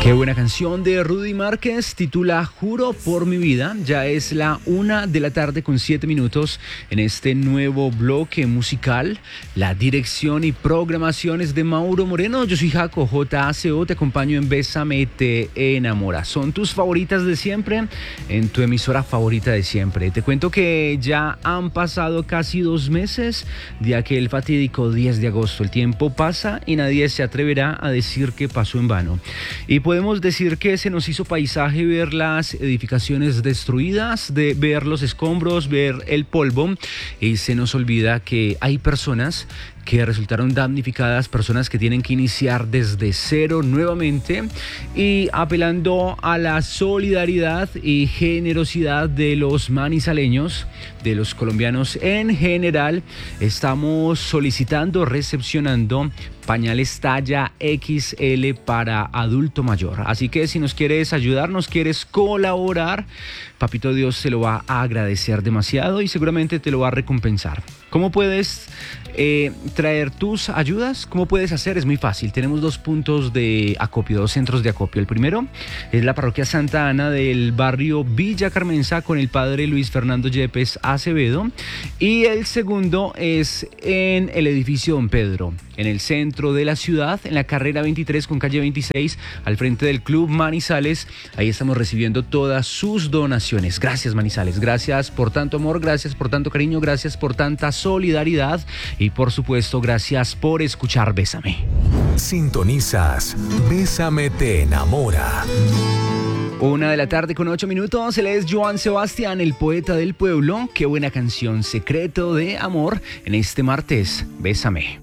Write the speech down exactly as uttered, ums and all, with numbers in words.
Qué buena canción de Rudy Márquez, titula Juro por mi vida. Ya es la una de la tarde con siete minutos en este nuevo bloque musical. La dirección y programación es de Mauro Moreno. Yo soy Jaco, J A C O, te acompaño en Bésame, te enamora. Son tus favoritas de siempre, en tu emisora favorita de siempre. Te cuento que ya han pasado casi dos meses de aquel fatídico diez de agosto. El tiempo pasa y nadie se atreverá a decir que pasó en vano. Y podemos decir que se nos hizo paisaje ver las edificaciones destruidas, de ver los escombros, ver el polvo, y se nos olvida que hay personas que resultaron damnificadas, personas que tienen que iniciar desde cero nuevamente, y apelando a la solidaridad y generosidad de los manizaleños, de los colombianos en general, estamos solicitando, recepcionando pañales talla equis ele para adulto mayor. Así que si nos quieres ayudar, nos quieres colaborar, Papito Dios se lo va a agradecer demasiado y seguramente te lo va a recompensar. ¿Cómo puedes eh, traer tus ayudas? ¿Cómo puedes hacer? Es muy fácil. Tenemos dos puntos de acopio, dos centros de acopio. El primero es la parroquia Santa Ana del barrio Villa Carmenza con el padre Luis Fernando Yepes Acevedo. Y el segundo es en el edificio Don Pedro, en el centro de la ciudad, en la carrera veintitrés con calle veintiséis, al frente del Club Manizales. Ahí estamos recibiendo todas sus donaciones. Gracias, Manizales. Gracias por tanto amor, gracias por tanto cariño, gracias por tanta solidaridad y por supuesto gracias por escuchar Bésame. Sintonizas Bésame te enamora. Una de la tarde con ocho minutos. Él es Joan Sebastián, el poeta del pueblo. Qué buena canción, Secreto de Amor, en este martes. Bésame.